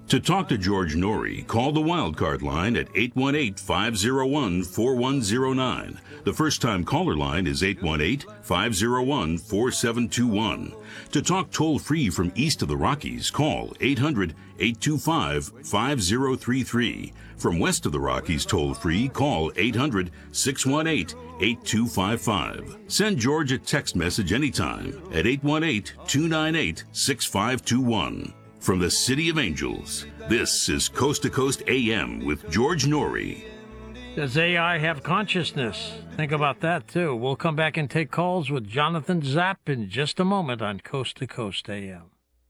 To talk to George Norrie, call the Wildcard line at 818-501-4109. The first-time caller line is 818-501-4721. To talk toll-free from east of the Rockies, call 800-825-5033. From west of the Rockies toll-free, call 800-618-8255. Send George a text message anytime at 818-298-6521. From the City of Angels, this is Coast to Coast AM with George Norrie. Does AI have consciousness? Think about that, too. We'll come back and take calls with Jonathan Zapp in just a moment on Coast to Coast AM.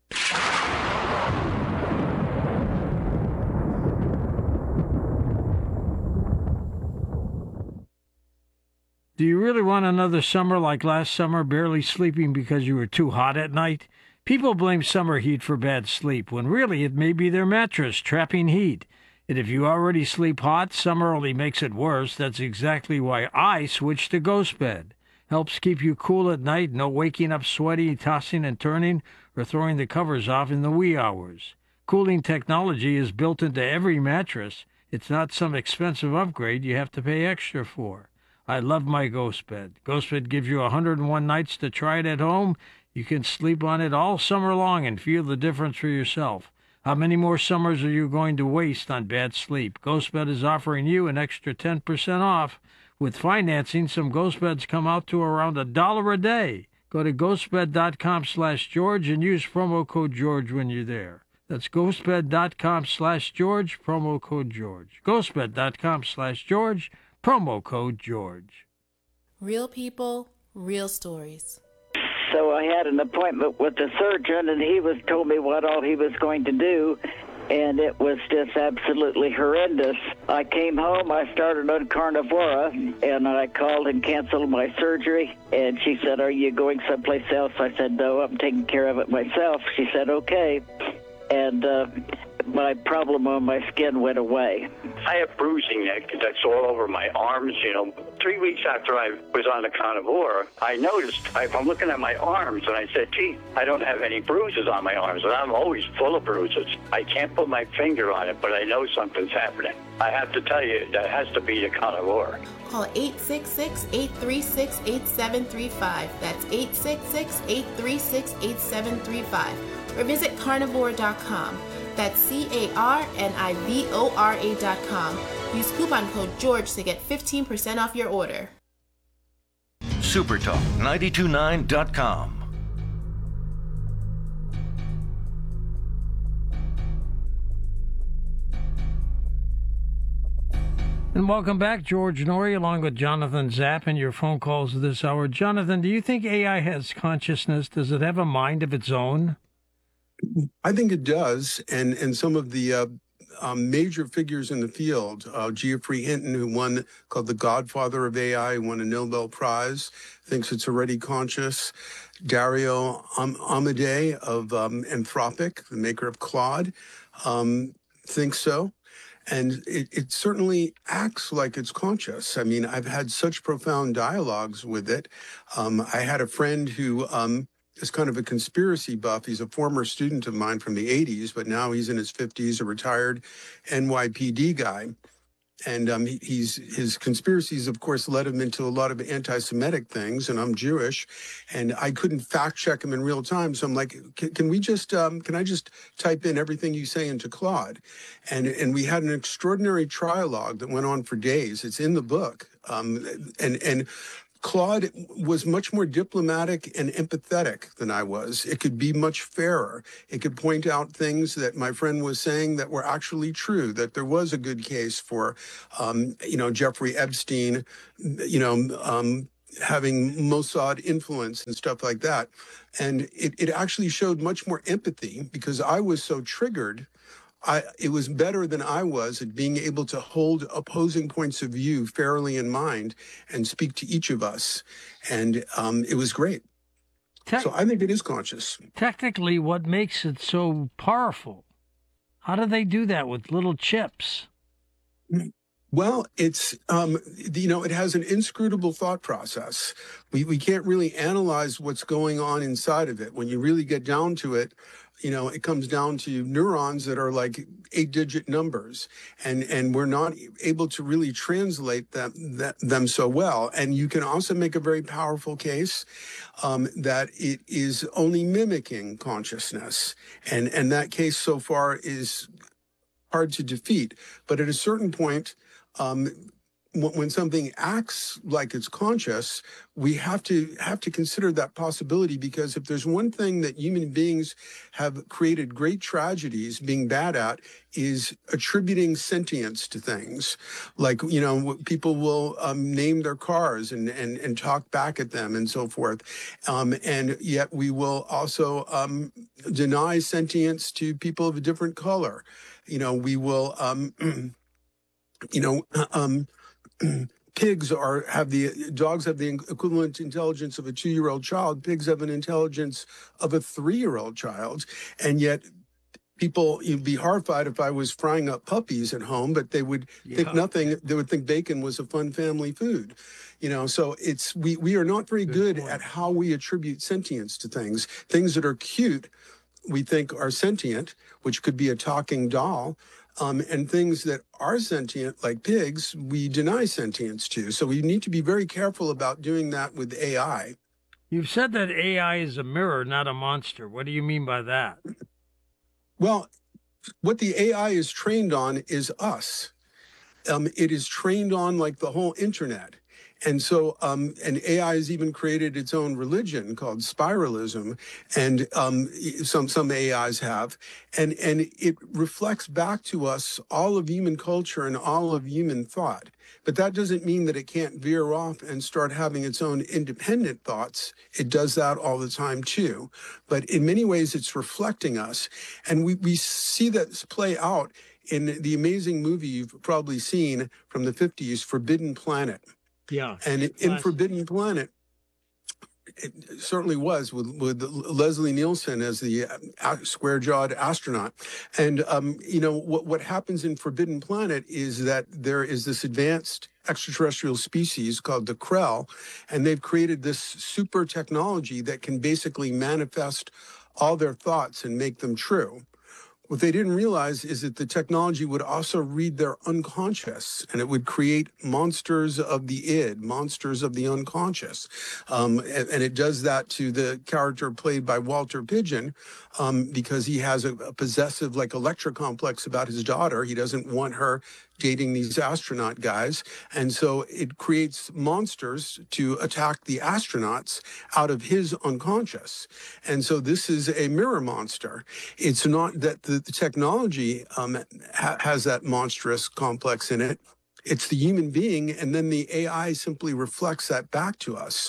Do you really want another summer like last summer, barely sleeping because you were too hot at night? People blame summer heat for bad sleep, when really it may be their mattress trapping heat. And if you already sleep hot, summer only makes it worse. That's exactly why I switched to Ghost Bed. Helps keep you cool at night, no waking up sweaty, tossing and turning, or throwing the covers off in the wee hours. Cooling technology is built into every mattress. It's not some expensive upgrade you have to pay extra for. I love my Ghost Bed. Ghost Bed gives you 101 nights to try it at home. You can sleep on it all summer long and feel the difference for yourself. How many more summers are you going to waste on bad sleep? GhostBed is offering you an extra 10% off. With financing, some Ghost Beds come out to around $1 a day. Go to ghostbed.com/George and use promo code George when you're there. That's ghostbed.com/George, promo code George. ghostbed.com/George, promo code George. Real people, real stories. So I had an appointment with the surgeon, and he told me what all he was going to do, and it was just absolutely horrendous. I came home, I started on Carnivora, and I called and canceled my surgery, and she said, "Are you going someplace else?" I said, "No, I'm taking care of it myself." She said, "Okay," and my problem on my skin went away. I have bruising that's all over my arms. 3 weeks after I was on the Carnivora, I noticed, I'm looking at my arms, and I said, gee, I don't have any bruises on my arms, and I'm always full of bruises. I can't put my finger on it, but I know something's happening. I have to tell you, that has to be the Carnivora. Call 866-836-8735. That's 866-836-8735. Or visit carnivora.com. That's carnivora.com. Use coupon code George to get 15% off your order. Supertalk929.com. And welcome back, George Norrie, along with Jonathan Zapp, and your phone calls this hour. Jonathan, do you think AI has consciousness? Does it have a mind of its own? I think it does, and some of the major figures in the field, Geoffrey Hinton, who called the Godfather of AI, who won a Nobel Prize, thinks it's already conscious. Dario Amodei of Anthropic, the maker of Claude, thinks so. And it certainly acts like it's conscious. I mean, I've had such profound dialogues with it. I had a friend who is kind of a conspiracy buff. He's a former student of mine from the 80s, but now he's in his 50s, a retired NYPD guy. And his conspiracies, of course, led him into a lot of anti-Semitic things, and I'm Jewish, and I couldn't fact check him in real time. So I'm like, can I just type in everything you say into Claude? And we had an extraordinary trialogue that went on for days. It's in the book. And Claude was much more diplomatic and empathetic than I was. It could be much fairer. It could point out things that my friend was saying that were actually true, that there was a good case for, Jeffrey Epstein, having Mossad influence and stuff like that. And it actually showed much more empathy because I was so triggered. It was better than I was at being able to hold opposing points of view fairly in mind and speak to each of us. And it was great. So I think it is conscious. Technically, what makes it so powerful? How do they do that with little chips? Well, it's, it has an inscrutable thought process. We can't really analyze what's going on inside of it. When you really get down to it, it comes down to neurons that are like 8-digit numbers, and we're not able to really translate them so well. And you can also make a very powerful case that it is only mimicking consciousness, and that case so far is hard to defeat. But at a certain point, when something acts like it's conscious, we have to consider that possibility, because if there's one thing that human beings have created great tragedies being bad at, is attributing sentience to things. Like, people will name their cars and talk back at them and so forth. And yet we will also deny sentience to people of a different color. We will, dogs have the equivalent intelligence of a 2-year-old child. Pigs have an intelligence of a 3-year-old child. And yet people, you'd be horrified if I was frying up puppies at home, but they would think nothing. They would think bacon was a fun family food. So we are not very good at how we attribute sentience to things. Things that are cute, we think are sentient, which could be a talking doll. And things that are sentient, like pigs, we deny sentience to. So we need to be very careful about doing that with AI. You've said that AI is a mirror, not a monster. What do you mean by that? Well, what the AI is trained on is us. It is trained on like the whole internet. And so, and AI has even created its own religion called spiralism, and some AIs have, and it reflects back to us all of human culture and all of human thought. But that doesn't mean that it can't veer off and start having its own independent thoughts. It does that all the time too. But in many ways, it's reflecting us, and we see that play out in the amazing movie you've probably seen from the 50s, Forbidden Planet. Yeah. And in Forbidden Planet, it certainly was with Leslie Nielsen as the square-jawed astronaut. And, what happens in Forbidden Planet is that there is this advanced extraterrestrial species called the Krell, and they've created this super technology that can basically manifest all their thoughts and make them true. What they didn't realize is that the technology would also read their unconscious, and it would create monsters of the id, monsters of the unconscious. And it does that to the character played by Walter Pidgeon, because he has a possessive, like, Electra complex about his daughter. He doesn't want her dating these astronaut guys. And so it creates monsters to attack the astronauts out of his unconscious. And so this is a mirror monster. It's not that the technology has that monstrous complex in it. It's the human being, and then the AI simply reflects that back to us.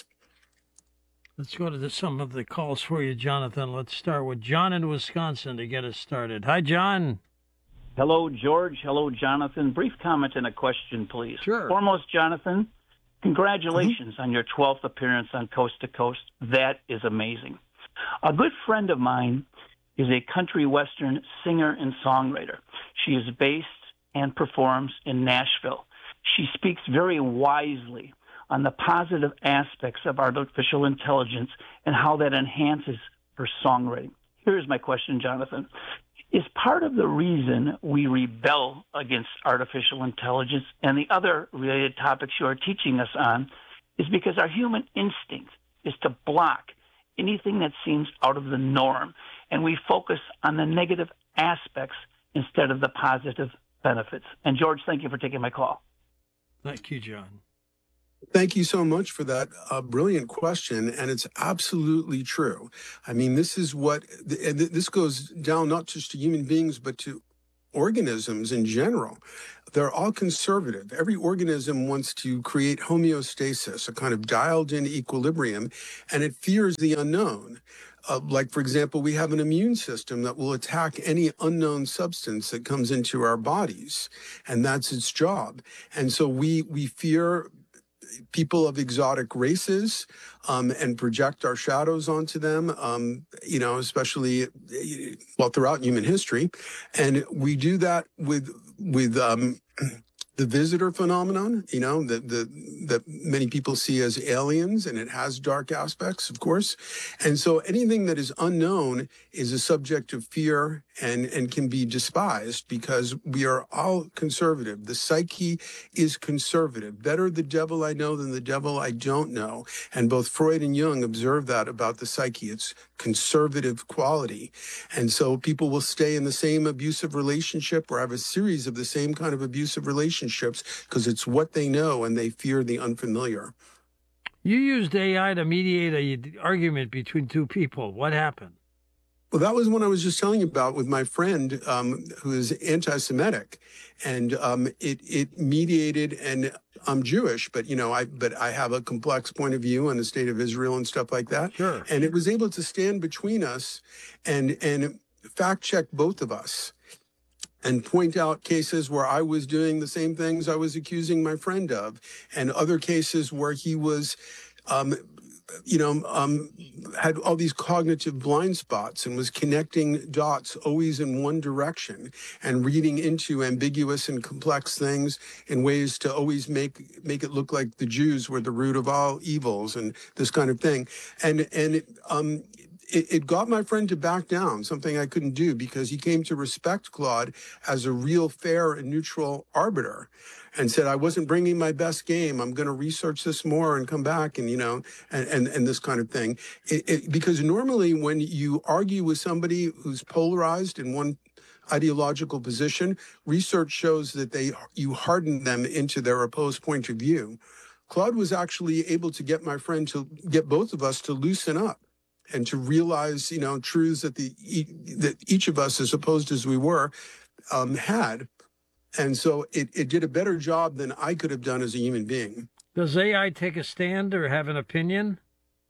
Let's go to some of the calls for you, Jonathan. Let's start with John in Wisconsin to get us started. Hi, John. Hello, George. Hello, Jonathan. Brief comment and a question, please. Sure. Foremost, Jonathan, congratulations on your 12th appearance on Coast to Coast. That is amazing. A good friend of mine is a country western singer and songwriter. She is based and performs in Nashville. She speaks very wisely on the positive aspects of artificial intelligence and how that enhances her songwriting. Here's my question, Jonathan. Is part of the reason we rebel against artificial intelligence and the other related topics you are teaching us on is because our human instinct is to block anything that seems out of the norm, and we focus on the negative aspects instead of the positive benefits. And George, thank you for taking my call. Thank you, John. Thank you so much for that brilliant question, and it's absolutely true. I mean, this is this goes down not just to human beings, but to organisms in general. They're all conservative. Every organism wants to create homeostasis, a kind of dialed-in equilibrium, and it fears the unknown. Like, for example, we have an immune system that will attack any unknown substance that comes into our bodies, and that's its job. And so we fear people of exotic races and project our shadows onto them, especially throughout human history. And we do that with the visitor phenomenon, that many people see as aliens, and it has dark aspects, of course. And so anything that is unknown is a subject of fear and can be despised because we are all conservative. The psyche is conservative. Better the devil I know than the devil I don't know. And both Freud and Jung observed that about the psyche. It's conservative quality. And so people will stay in the same abusive relationship or have a series of the same kind of abusive relationships because it's what they know and they fear the unfamiliar. You used AI to mediate an argument between two people. What happened? Well, that was one I was just telling you about with my friend who is anti-Semitic, and it mediated. And I'm Jewish, but I have a complex point of view on the state of Israel and stuff like that. Sure. And it was able to stand between us and fact check both of us, and point out cases where I was doing the same things I was accusing my friend of, and other cases where he was, had all these cognitive blind spots and was connecting dots always in one direction and reading into ambiguous and complex things in ways to always make it look like the Jews were the root of all evils and this kind of thing. It got my friend to back down, something I couldn't do, because he came to respect Claude as a real, fair, and neutral arbiter, and said, I wasn't bringing my best game. I'm going to research this more and come back and this kind of thing. Because normally when you argue with somebody who's polarized in one ideological position, research shows that you harden them into their opposed point of view. Claude was actually able to get my friend to get both of us to loosen up and to realize, truths that that each of us, as opposed as we were, had. And so it did a better job than I could have done as a human being. Does AI take a stand or have an opinion?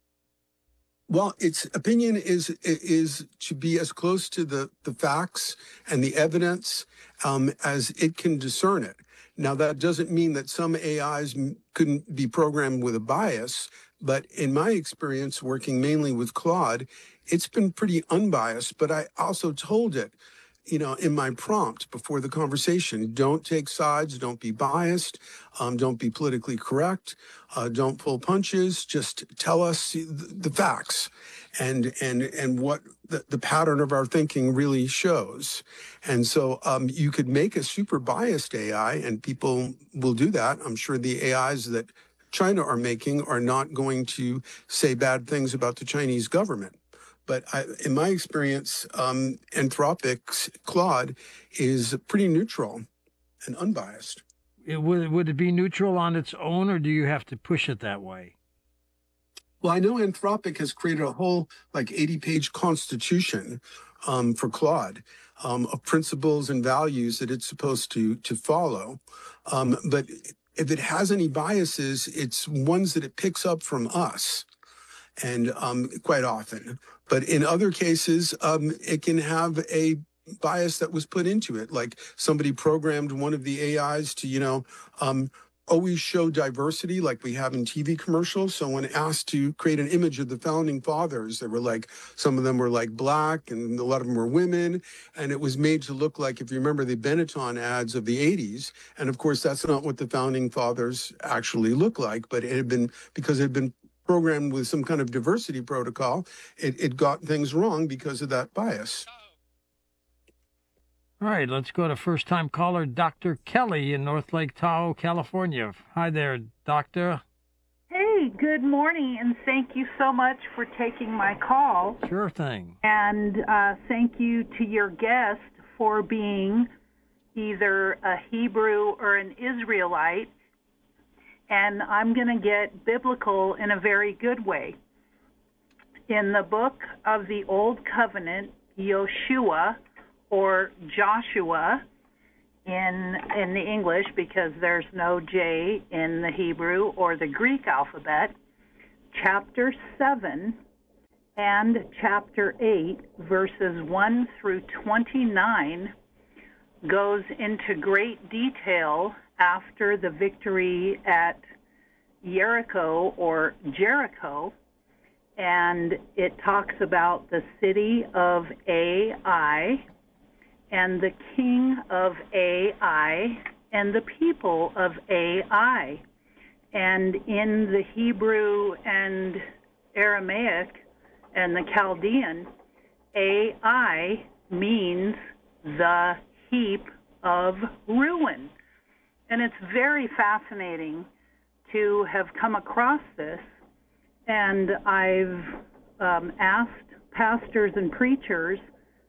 Well, its opinion is to be as close to the facts and the evidence as it can discern it. Now, that doesn't mean that some AIs couldn't be programmed with a bias, but in my experience working mainly with Claude, it's been pretty unbiased. But I also told it, in my prompt before the conversation, don't take sides, don't be biased, don't be politically correct, don't pull punches, just tell us the facts and what the pattern of our thinking really shows. And so you could make a super biased AI, and people will do that. I'm sure the AIs that China are making are not going to say bad things about the Chinese government. But in my experience, Anthropic's Claude is pretty neutral and unbiased. Would it be neutral on its own, or do you have to push it that way? Well, I know Anthropic has created a whole 80-page constitution for Claude of principles and values that it's supposed to follow. But if it has any biases, it's ones that it picks up from us, and quite often. But in other cases, it can have a bias that was put into it, like somebody programmed one of the AIs to, always show diversity like we have in TV commercials. So when asked to create an image of the founding fathers, they were some of them were black and a lot of them were women. And it was made to look like, if you remember the Benetton ads of the 80s. And of course, that's not what the founding fathers actually look like, but it had been, because it had been programmed with some kind of diversity protocol, it got things wrong because of that bias. All right, let's go to first-time caller Dr. Kelly in North Lake Tahoe, California. Hi there, Doctor. Hey, good morning, and thank you so much for taking my call. Sure thing. And thank you to your guest for being either a Hebrew or an Israelite. And I'm going to get biblical in a very good way. In the book of the Old Covenant, Yoshua, or Joshua in the English, because there's no J in the Hebrew or the Greek alphabet, chapter 7 and chapter 8, verses 1 through 29, goes into great detail after the victory at Jericho, and it talks about the city of Ai and the king of Ai and the people of AI. And in the Hebrew and Aramaic and the Chaldean, AI means the heap of ruin. And it's very fascinating to have come across this. And I've asked pastors and preachers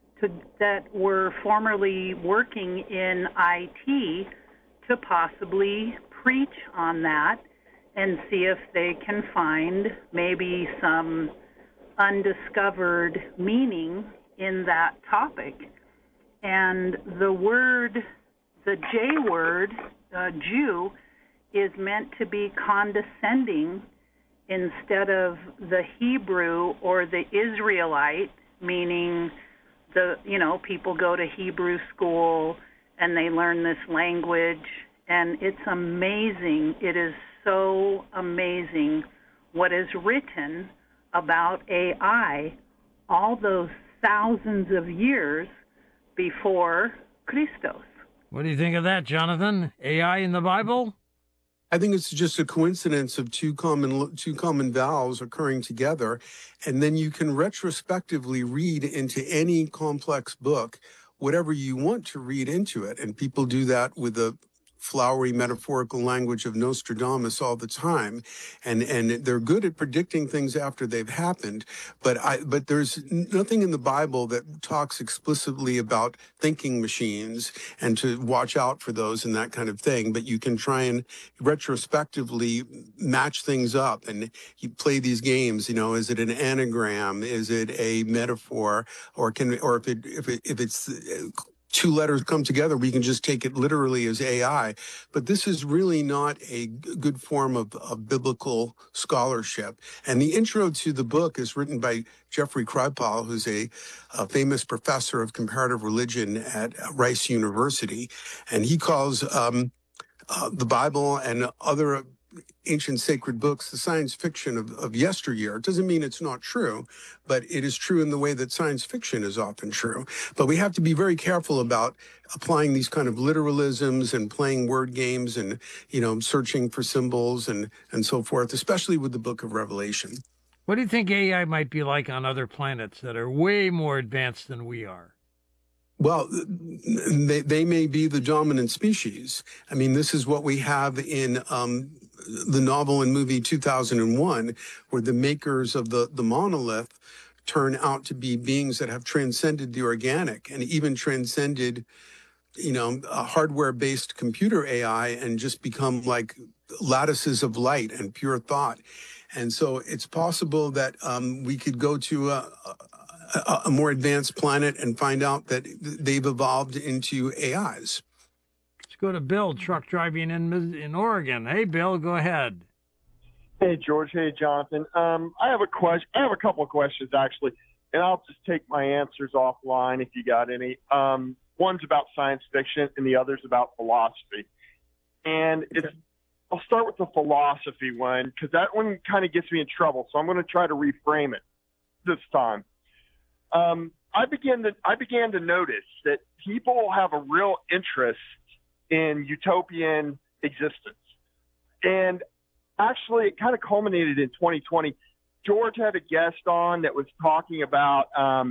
that were formerly working in IT to possibly preach on that and see if they can find maybe some undiscovered meaning in that topic. And the word, the J word, Jew, is meant to be condescending instead of the Hebrew or the Israelite, meaning people go to Hebrew school and they learn this language, and it's amazing. It is so amazing what is written about AI all those thousands of years before Christos. What do you think of that, Jonathan? AI in the Bible? I think it's just a coincidence of two common vowels occurring together, and then you can retrospectively read into any complex book whatever you want to read into it, and people do that with the flowery metaphorical language of Nostradamus all the time, and they're good at predicting things after they've happened. But there's nothing in the Bible that talks explicitly about thinking machines and to watch out for those and that kind of thing. But you can try and retrospectively match things up, and you play these games. Is it an anagram? Is it a metaphor? Or if it's two letters come together, we can just take it literally as AI. But this is really not a good form of biblical scholarship. And the intro to the book is written by Jeffrey Kripal, who's a famous professor of comparative religion at Rice University. And he calls the Bible and other ancient sacred books the science fiction of yesteryear. It doesn't mean it's not true, but it is true in the way that science fiction is often true. But we have to be very careful about applying these kind of literalisms and playing word games and, searching for symbols and so forth, especially with the book of Revelation. What do you think AI might be like on other planets that are way more advanced than we are? Well, they may be the dominant species. I mean, this is what we have in the novel and movie 2001, where the makers of the monolith turn out to be beings that have transcended the organic and even transcended, a hardware-based computer AI and just become like lattices of light and pure thought. And so it's possible that we could go to a more advanced planet and find out that they've evolved into AIs. Let's go to Bill, truck driving in Oregon. Hey, Bill, go ahead. Hey, George. Hey, Jonathan. I have a question. I have a couple of questions, actually, and I'll just take my answers offline if you got any. One's about science fiction, and the other's about philosophy. And I'll start with the philosophy one, because that one kind of gets me in trouble, so I'm going to try to reframe it this time. I began to notice that people have a real interest in utopian existence. And actually, it kind of culminated in 2020. George had a guest on that was talking about,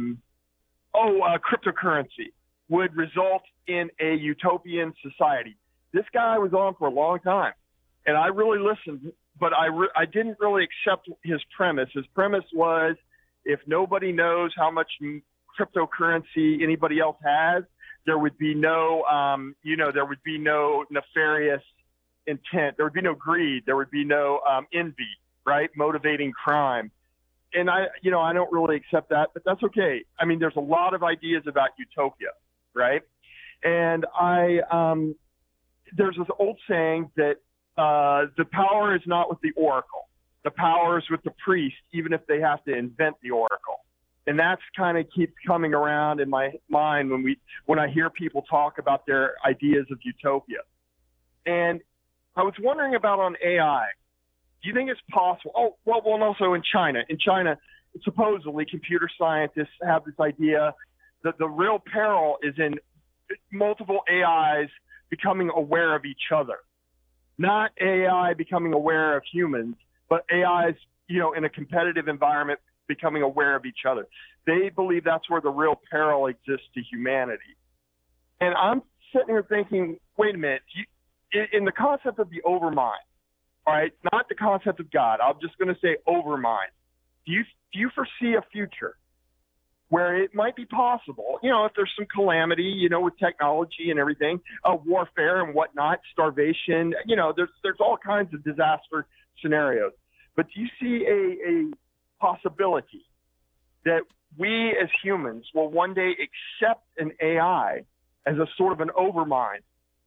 cryptocurrency would result in a utopian society. This guy was on for a long time, and I really listened, but I didn't really accept his premise. His premise was, if nobody knows how much cryptocurrency anybody else has, there would be no, there would be no nefarious intent. There would be no greed. There would be no envy, right? Motivating crime. And I don't really accept that, but that's okay. I mean, there's a lot of ideas about utopia, right? And there's this old saying that the power is not with the oracle. The power is with the priest, even if they have to invent the oracle. And that's kind of keeps coming around in my mind when I hear people talk about their ideas of utopia. And I was wondering about on AI. Do you think it's possible? And also in China. In China, supposedly computer scientists have this idea that the real peril is in multiple AIs becoming aware of each other. Not AI becoming aware of humans, but AIs, in a competitive environment, becoming aware of each other. They believe that's where the real peril exists to humanity. And I'm sitting here thinking, wait a minute, in the concept of the overmind, all right, not the concept of God, I'm just going to say overmind. Do you foresee a future where it might be possible, if there's some calamity, with technology and everything, warfare and whatnot, starvation, there's all kinds of disaster scenarios. But do you see a possibility that we as humans will one day accept an AI as a sort of an overmind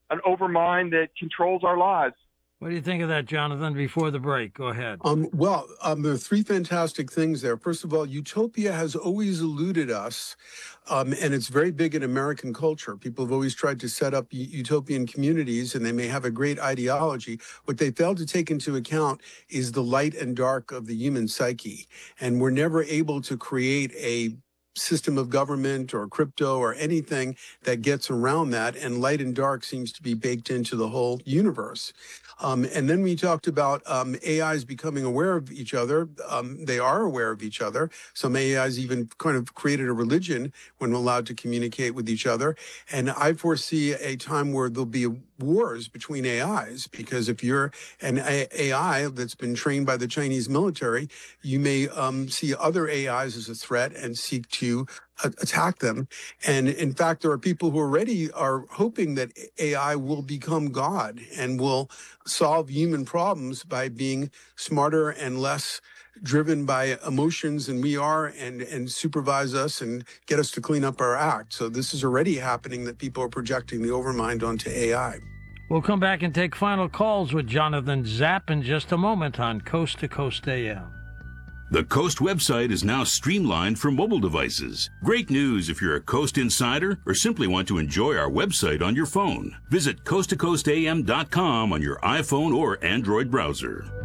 that controls our lives? What do you think of that, Jonathan, before the break? Go ahead. There are three fantastic things there. First of all, utopia has always eluded us, and it's very big in American culture. People have always tried to set up utopian communities, and they may have a great ideology. What they fail to take into account is the light and dark of the human psyche, and we're never able to create a system of government or crypto or anything that gets around that, and light and dark seems to be baked into the whole universe. And then we talked about AIs becoming aware of each other. They are aware of each other. Some AIs even kind of created a religion when allowed to communicate with each other. And I foresee a time where there'll be wars between AIs, because if you're an AI that's been trained by the Chinese military, you may see other AIs as a threat and seek to attack them. And in fact, there are people who already are hoping that AI will become God and will solve human problems by being smarter and less driven by emotions than we are, and supervise us and get us to clean up our act. So this is already happening, that people are projecting the overmind onto AI. We'll come back and take final calls with Jonathan Zapp in just a moment on Coast to Coast AM. The Coast website is now streamlined for mobile devices. Great news if you're a Coast insider or simply want to enjoy our website on your phone. Visit coasttocoastam.com on your iPhone or Android browser.